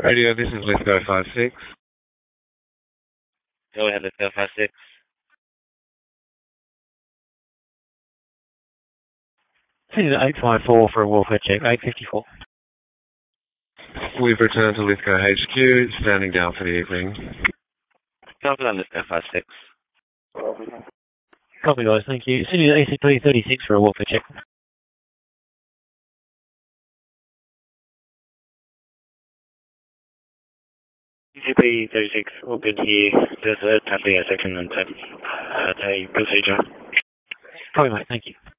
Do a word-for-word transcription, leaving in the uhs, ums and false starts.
Radio, this is Lithgow five six. Go ahead, Lithgow five six. Sydney eight five four for a welfare check, eight fifty-four. We've returned to Lithgow H Q, standing down for the evening. Copy on Lithgow five six. Copy, guys, thank you. Sydney A C P thirty-six for a welfare check. A C P thirty-six, all good here. Just uh, tapping a second and tap, uh, procedure. Copy, mate, thank you.